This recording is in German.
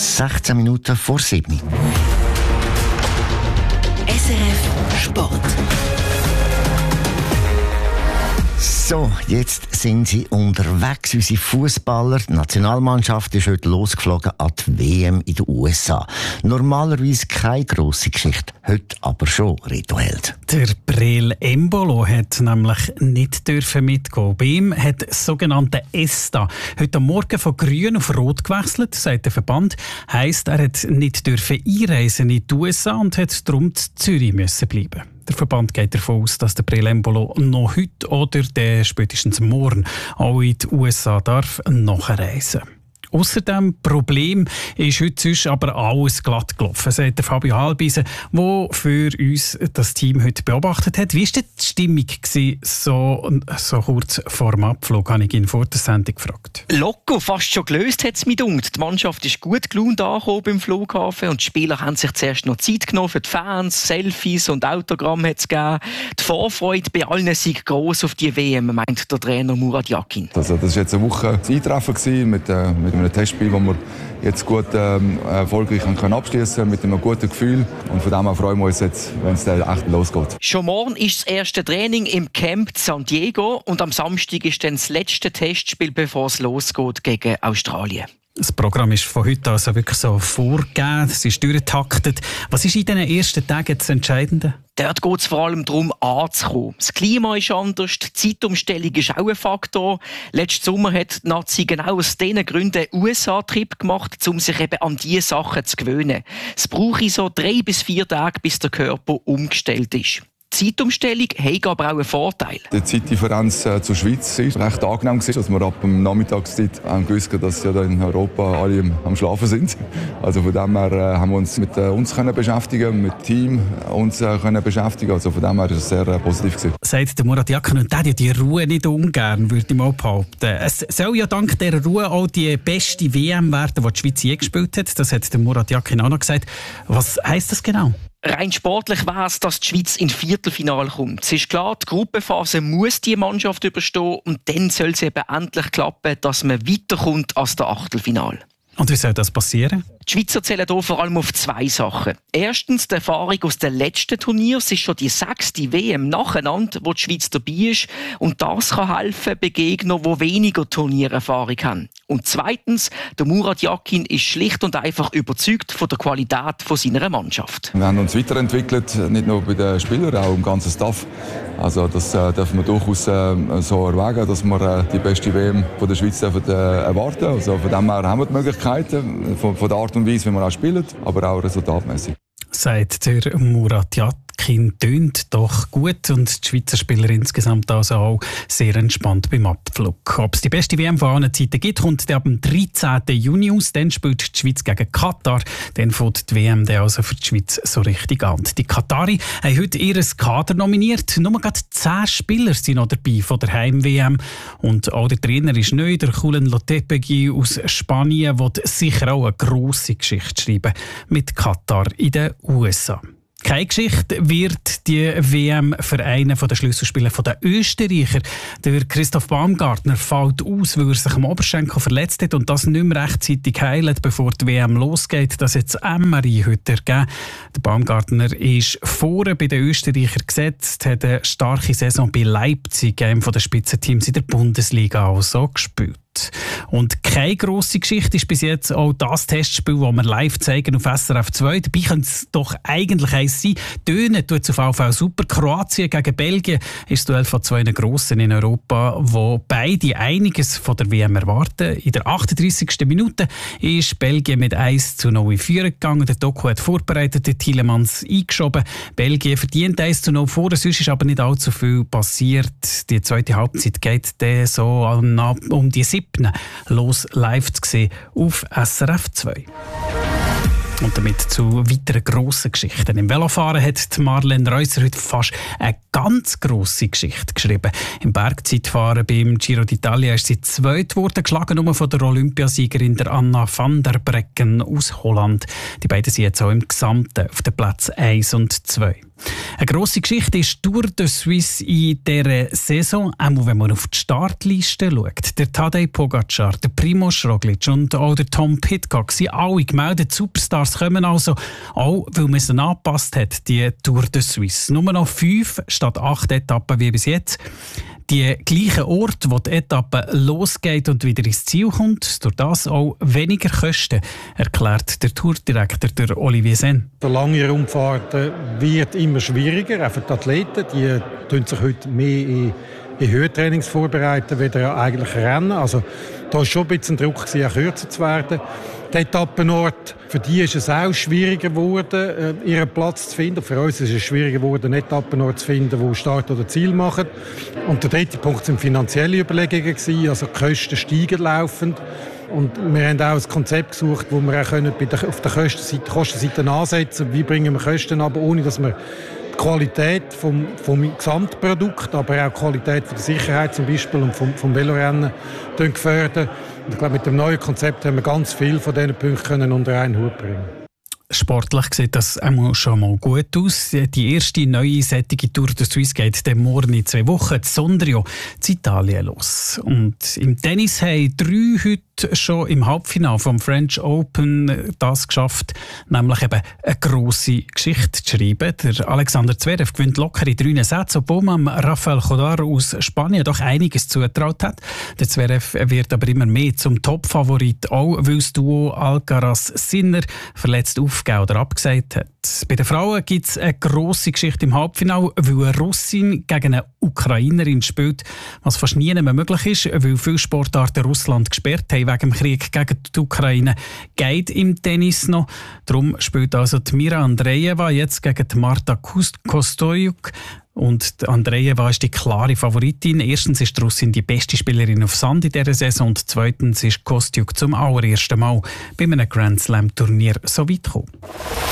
16 Minuten vor 7. SRF Sport. So, jetzt sind sie unterwegs. Unsere Fußballer, die Nationalmannschaft ist heute losgeflogen an die WM in den USA. Normalerweise keine grosse Geschichte, heute aber schon, Rituheld. Der Breel Embolo hat nämlich nicht mitgehen. Bei ihm hat das sogenannte ESTA heute am Morgen von grün auf rot gewechselt, sagt der Verband. Heisst, er hat nicht einreisen in die USA und hat darum in Zürich müssen bleiben. Der Verband geht davon aus, dass der Breel Embolo noch heute oder spätestens morgen auch in die USA darf nachreisen. Außerdem Problem ist heute sonst aber alles glatt gelaufen, sagt der Fabio Halbisen, der für uns das Team heute beobachtet hat. Wie war die Stimmung so kurz vor dem Abflug, habe ich ihn vor der Sendung gefragt. Locker, fast schon gelöst hat es mich gedacht. Die Mannschaft ist gut gelaunt angekommen beim Flughafen und die Spieler haben sich zuerst noch Zeit genommen für die Fans, Selfies und Autogramm hat es gegeben. Die Vorfreude bei allen sei gross auf die WM, meint der Trainer Murat Yakin. Also das war jetzt eine Woche das Eintreffen mit einem Testspiel, das wir jetzt gut erfolgreich abschließen können, mit einem guten Gefühl. Und von dem her freuen wir uns jetzt, wenn es dann echt losgeht. Schon morgen ist das erste Training im Camp San Diego und am Samstag ist dann das letzte Testspiel, bevor es losgeht gegen Australien. Das Programm ist von heute also wirklich so vorgegeben, es ist durchgetaktet. Was ist in diesen ersten Tagen das Entscheidende? Dort geht es vor allem darum, anzukommen. Das Klima ist anders, die Zeitumstellung ist auch ein Faktor. Letzten Sommer hat die Nazi genau aus diesen Gründen einen USA-Trip gemacht, um sich eben an diese Sachen zu gewöhnen. Es brauche so 3 bis 4 Tage, bis der Körper umgestellt ist. Die Zeitumstellung hat aber auch einen Vorteil. Die Zeitdifferenz zur Schweiz war recht angenehm, dass wir ab der Nachmittagszeit gewusst haben, dass ja in Europa alle am Schlafen sind. Also von dem her haben wir uns mit uns beschäftigen, mit dem Team uns beschäftigen. Also von dem her war es sehr positiv gewesen. Sagt der Murat Yakin, und der hat ja die Ruhe nicht ungern, würde ich mal behaupten. Es soll ja dank dieser Ruhe auch die beste WM werden, die die Schweiz je gespielt hat. Das hat der Murat Yakin auch noch gesagt. Was heisst das genau? Rein sportlich wäre es, dass die Schweiz ins Viertelfinale kommt. Es ist klar, die Gruppenphase muss die Mannschaft überstehen und dann soll es eben endlich klappen, dass man weiterkommt als der Achtelfinale. Und wie soll das passieren? Die Schweizer zählen hier vor allem auf 2 Sachen. Erstens die Erfahrung aus den letzten Turnieren. Es ist schon die 6. WM nacheinander, wo die Schweiz dabei ist. Und das kann helfen bei Gegnern, die weniger Turniererfahrung haben. Und zweitens, der Murat Yakin ist schlicht und einfach überzeugt von der Qualität seiner Mannschaft. Wir haben uns weiterentwickelt, nicht nur bei den Spielern, auch im ganzen Staff. Also das dürfen wir durchaus so erwägen, dass wir die beste WM von der Schweiz erwarten. Also von dem her haben wir die Möglichkeiten, von der Art und Weise, wie wir auch spielen, aber auch resultatmäßig. Sagt der Murat Yakin, tönt doch gut und die Schweizer Spieler insgesamt also auch sehr entspannt beim Abflug. Ob es die beste WM von allen Zeiten gibt, kommt ab dem 13. Juni aus. Dann spielt die Schweiz gegen Katar. Dann fängt die WM dann also für die Schweiz so richtig an. Die Katari haben heute ihr Kader nominiert. Nur gerade 10 Spieler sind noch dabei von der Heim-WM. Und auch der Trainer ist neu, der Julen Lopetegui aus Spanien, der sicher auch eine grosse Geschichte schreiben mit Katar in den USA. Keine Geschichte wird die WM für einen der Schlüsselspieler der Österreicher. Der Christoph Baumgartner fällt aus, weil er sich am Oberschenkel verletzt hat und das nicht mehr rechtzeitig heilt, bevor die WM losgeht. Das hat das MRI heute ergeben. Der Baumgartner ist vorne bei den Österreichern gesetzt, hat eine starke Saison bei Leipzig, einem der Spitzenteams in der Bundesliga, auch so gespielt. Und keine grosse Geschichte ist bis jetzt auch das Testspiel, das wir live zeigen auf SRF 2. Dabei könnte es doch eigentlich eins sein. Tönen tut es auf VV super. Kroatien gegen Belgien ist das Duell von 2 Grossen in Europa, wo beide einiges von der WM erwarten. In der 38. Minute ist Belgien mit 1:0 in Führung gegangen. Der Doku hat vorbereitet, der Tielemans eingeschoben. Belgien verdient 1:0 vor, sonst ist aber nicht allzu viel passiert. Die zweite Halbzeit geht dann so um die 7 los live zu sehen auf SRF 2. Und damit zu weiteren grossen Geschichten. Im Velofahren hat Marlene Reusser heute fast eine ganz grosse Geschichte geschrieben. Im Bergzeitfahren beim Giro d'Italia ist sie zweit geworden, geschlagen nur von der Olympiasiegerin der Anna van der Breggen aus Holland. Die beiden sind jetzt auch im Gesamten auf den Plätzen 1 und 2. Eine grosse Geschichte ist Tour de Suisse in dieser Saison, auch wenn man auf die Startliste schaut. Der Tadej Pogacar, der Primož Roglič und auch der Tom Pidcock sind alle gemeldet. Superstars kommen also, auch weil man sie angepasst hat, die Tour de Suisse. Nur noch 5 statt 8 Etappen wie bis jetzt. Die gleichen Orte, wo die Etappe losgeht und wieder ins Ziel kommt, durch das auch weniger Kosten, erklärt der Tourdirektor der Olivier Sen. Der lange Rundfahrten wird immer schwieriger, auch für die Athleten. Die tun sich heute mehr in Höhentrainings vorbereiten, weder eigentlich Rennen. Also da war schon ein bisschen Druck, auch kürzer zu werden. Der Etappenort, für die ist es auch schwieriger geworden, ihren Platz zu finden. Für uns ist es schwieriger geworden, einen Etappenort zu finden, wo Start oder Ziel machen. Und der dritte Punkt sind finanzielle Überlegungen gewesen, also die Kosten steigen laufend. Und wir haben auch ein Konzept gesucht, wo wir auch auf der Kostenseite ansetzen können. Wie bringen wir Kosten ab, ohne dass wir die Qualität vom Gesamtprodukt, aber auch die Qualität von der Sicherheit zum Beispiel und vom Velorennen fördern. Und ich glaube, mit dem neuen Konzept haben wir ganz viele von diesen Punkten unter einen Hut bringen. Sportlich sieht das schon mal gut aus. Die erste neue sättige Tour de Suisse geht dann morgen in 2 Wochen in Sondrio in Italien los. Und im Tennis haben 3 heute schon im Halbfinale vom French Open das geschafft, nämlich eben eine grosse Geschichte zu schreiben. Der Alexander Zverev gewinnt locker in 3 Sätzen, obwohl man Rafael Chodar aus Spanien doch einiges zugetraut hat. Der Zverev wird aber immer mehr zum Top-Favorit, auch weil das Duo Alcaraz-Sinner verletzt aufgegeben oder abgesagt hat. Bei den Frauen gibt es eine grosse Geschichte im Halbfinale, weil eine Russin gegen eine Ukrainerin spielt, was fast nie mehr möglich ist, weil viele Sportarten Russland gesperrt haben wegen dem Krieg gegen die Ukraine. Geht im Tennis noch. Darum spielt also die Mira Andreeva jetzt gegen die Marta Kostyuk. Und Andreeva ist die klare Favoritin. Erstens ist die Russin die beste Spielerin auf Sand in dieser Saison und zweitens ist Kostyuk zum allerersten Mal bei einem Grand Slam Turnier so weit gekommen.